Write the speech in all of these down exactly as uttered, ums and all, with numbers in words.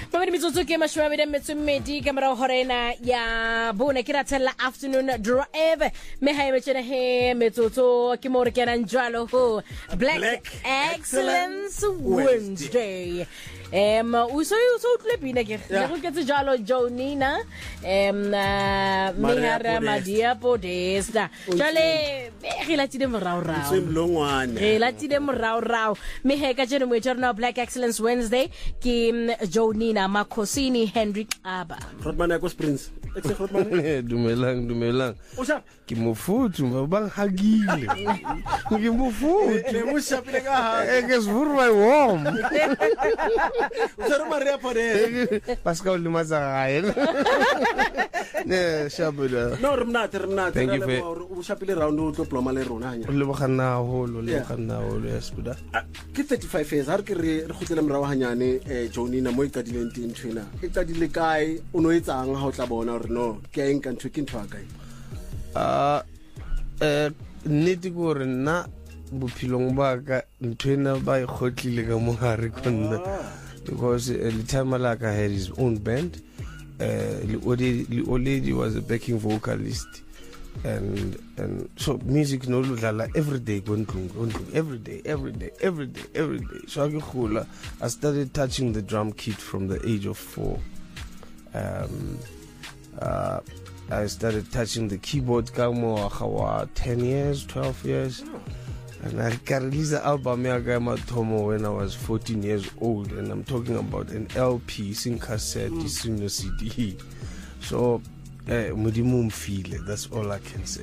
Mamadi mitsotso ke mashwabedi metsumedi kamera horena ya bone ke ratela afternoon drive me ha emetsena he metsotso ke mo re kena njalo ho Black, Black Excellence Wednesday. Um uso uso utlepina ke le go ke tsalo Jonina um Mihara Madia Podesta jale re latile morao rao semlongwane re latile morao rao me he ka jeno mo etjana Black Excellence Wednesday ke Jonina Makhosini Henry Aba Rotman ya ko Springs exe Rotman dumelang dumelang o sha ke mofuthu ba hagile ke mofuthu le mo shapile ka ha e ke svur my warm o tshwere Maria Podesta Pascal limaza gae ne shabula no re mnate re mnate Thank you re for- o shapile round o tlo ploma le rona nya le bogana holo le bogana holo yes buda ke thirty-five years har ke re re khutlela morao hanyane eh Jonina mo ikadileng teng tshwena e tadile kae o no etsang ha o tla bona hore no ke a enka ntwe ke ntwa kae ah eh nnete go re nna bophilong ba ka ntwena ba e khotlile ka mogare konna because uh, Litama Laka had his own band. uh, Oledi was a backing vocalist, and and so music no ludlala every day gondlung gondlung every day every day every day every day. So I I started touching the drum kit from the age of four. um uh I started touching the keyboard kamo akawa ten years twelve years. And I can release the album Tomo when I was fourteen years old, and I'm talking about an L P, sing cassette, mm. sing C D. So, Mudimum feel it. That's all I can say.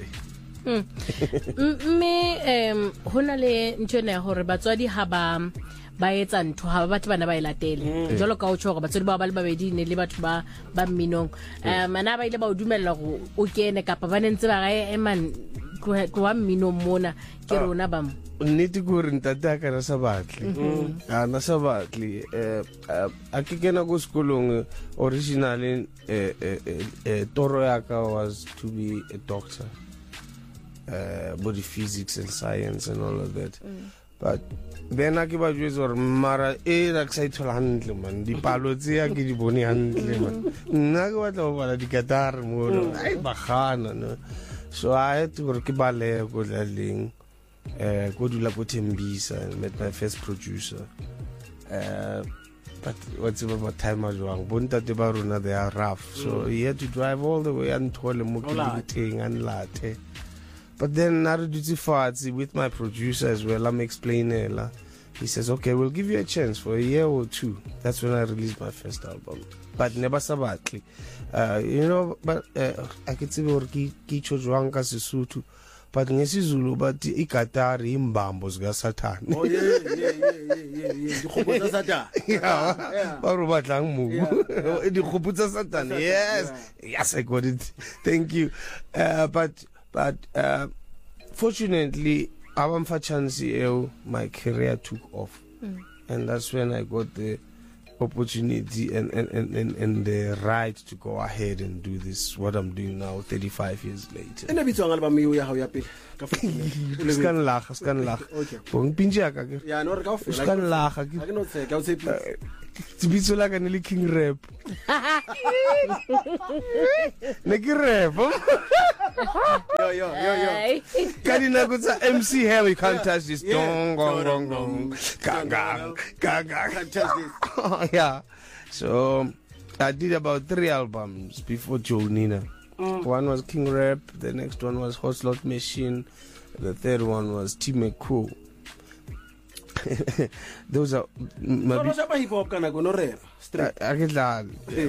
Me um hona le ntshene hore batswadi ha ba ba etsa ntho ha batho bana ba elatele jalo ka o tsho batswadi ba ba le babedi ne le batho ba ba minong um ana ba ile ba o dumella go o kene kapa ba nentse ba ga e man go wa mino mona ke rona ba mo nnete go re ntate ka ra sa batli ana sa batli eh a ke kena go sekolong originally eh eh toro ya ka was to be a doctor, uh body physics and science and all of that. mm. But then I keep a juice or mara e ra excited handle man di palo tse ya ke di bone handle man nna go batla go bala di guitar mo ai bagana no. So I had to work ballet go laleng uh go dula go Tembisa and met my first producer. Uh but what's about time as well bonta te ba rona they are rough, so he had to drive all the way until mo Kiliteng and Late. But then I did it with my producer as well. I'm explaining. He says, okay, we'll give you a chance for a year or two. That's when I released my first album. But never sabatli. Uh, you know, but uh, I can say or ki ki chojwanga Sesotho. But ngesizulu but ikatari imbambos ga Satan. Oh yeah yeah yeah yeah yeah yeah. Di khopotsa Satan. Yeah. Ba ro batlang mo. Di khopotsa Satan. Yes. Yes, I got it. Thank you. Uh, but But uh, fortunately, my career took off. Mm. And that's when I got the opportunity and, and, and, and the right to go ahead and do this, what I'm doing now, thirty-five years later. Ena bitswang album eo ya hao ya pele. Skan laga, skan laga. Bong pinja ka ke. Ya no re ka o fela. Skan laga ke. Ha ke no tse ka o tsepi. Tibitso la ka nele King Rap. Ne ke rap. Yo yo yo yo. Kadina go to M C Hell, you can't touch this. Dong gong gong gong. Gang gang gang gang. Can't touch this. Yeah. So I did about three albums before Jonina. Mm. One was King Rap, the next one was Hot Slot Machine, the third one was T McCool. Those are no no shapa hip hop kana go no rap straight. I get that.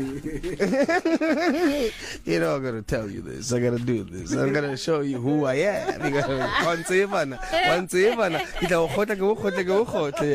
You know, I'm gonna tell you this. I gotta do this. I'm gonna show you who I am. Once even, once even, ita o khota go khota go khota.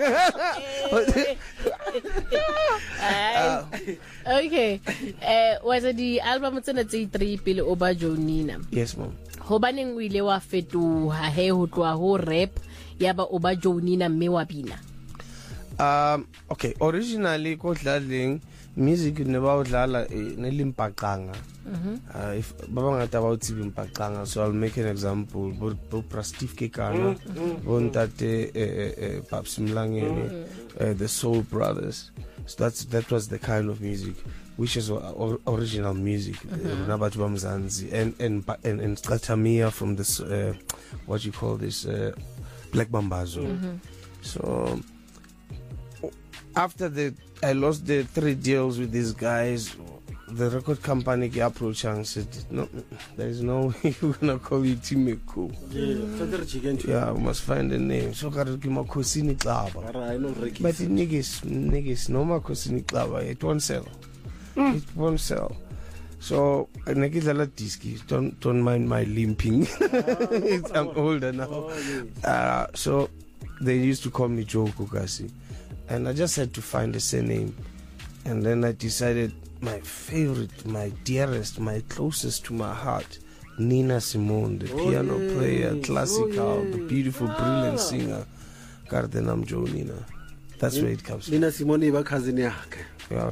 Okay. Eh was the album tsena tse three pele o ba Jonina. Yes mom. Ho baneng o ile wa fetoha he ho tloa ho rap yaba o ba Jonina mme wa bina? Um okay, originally ko dlaling music ne ba o dlala ne limpaqanga. Mhm. Uh if ba bangata ba o tsibi mpaqanga, so I'll make an example. Bo bo Steve Kekana, bo ntate eh eh Paps Mlangeni, the Soul Brothers. So that's that was the kind of music, which is or, original music, Nabat Bamzanzi, and and and and Skatamia from this uh, what you call this uh, Black Bambazo. Mm-hmm. So after the I lost the three deals with these guys, the record company approached and said, "No, there is no way we're gonna call you Timeko. Yeah, yeah, we must find a name. So I give my Kosini Klaba. But the niggas, niggas, no more Kosini Klaba. It won't sell. Mm. It won't sell. So I get a lot disky. Don't don't mind my limping. Oh. I'm older now. Oh, yes. uh, so they used to call me Joe Kukasi, and I just had to find a surname, and then I decided. My favorite, my dearest, my closest to my heart, Nina Simone, the oh, piano yes. player, classical, oh, yes. the beautiful, ah. brilliant singer. Gardenam Joe Nina. That's N- where it comes from. Nina Simone is cousin yake. Yeah,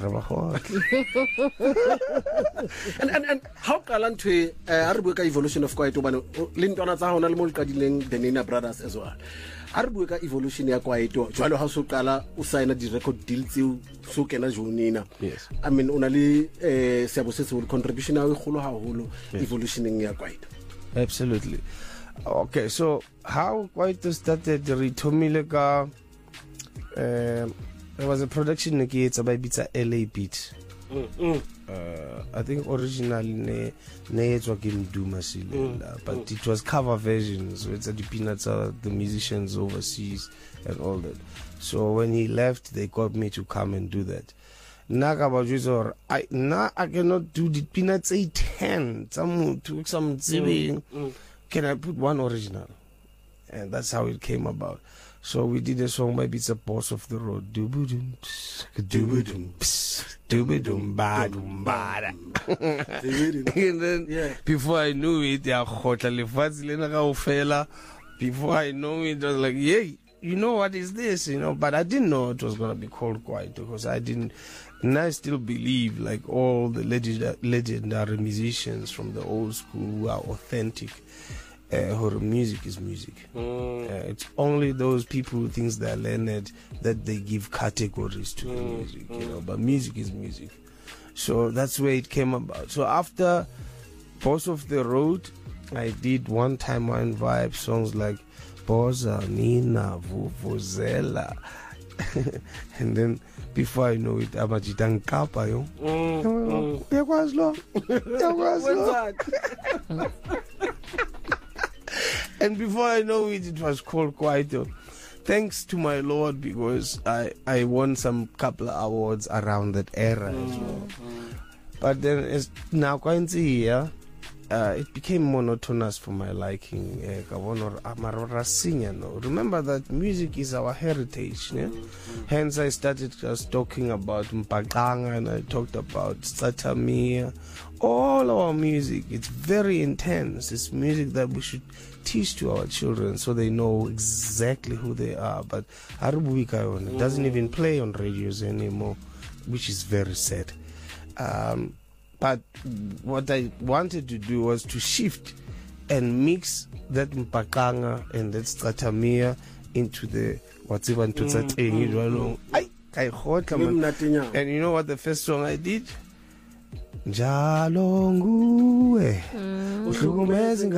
and and and how kalan to uh, arbuka evolution of Kwaito bano lintwana tsa hona le mo kadileng the Nina brothers as well. Arbuka evolution ya Kwaito jwalo ha so qala o signa di record deal tseo so kena Jonina. Yes. I mean una le eh seabo se se contribution ya kholo haholo evolutioning ya Kwaito. Absolutely. Okay, so how Kwaito started Ritomile ka um there was a production it's about Bitsa L A beat. Mm, mm. Uh, I think originally ne ne etswa ke Mduma Silela, but mm. it was cover versions. So it's a peanuts are the musicians overseas and all that. So when he left, they got me to come and do that. Naka I na I cannot do the peanuts eight ten. Some to some mm. mm. Can I put one original? And that's how it came about. So we did a song by It's a Boss of the Road. Doobadum, doobadum, doobadum, badum, bada. And then yeah. before I knew it, before I know it, I was like, yeah, you know what is this? You know, but I didn't know it was gonna be called Kwaito because I didn't. And I still believe, like all the legend, legendary musicians from the old school who are authentic. Uh, her music is music. Mm. Uh, it's only those people who think they're learned that they give categories to mm. the music, you know. But music is music. So that's where it came about. So after Boss of the Road, I did One Time One Vibe songs like Boza, Nina, Vuvuzela. And then before I know it, Amajitang Kapa, yo. And before I know it, it was called Kwaito. Thanks to my Lord, because I, I won some couple of awards around that era mm, as well. Mm. But then as now here, uh, it became monotonous for my liking. Remember that music is our heritage. Yeah? Mm-hmm. Hence I started just talking about Mpaqanga, and I talked about Satamia. All our music, it's very intense. It's music that we should teach to our children so they know exactly who they are. But Harubuika doesn't even play on radios anymore, which is very sad. Um, But what I wanted to do was to shift and mix that Mpaqanga and that Stratamia into the what's even to that thing. And you know what the first song I did? Njalo nguwe.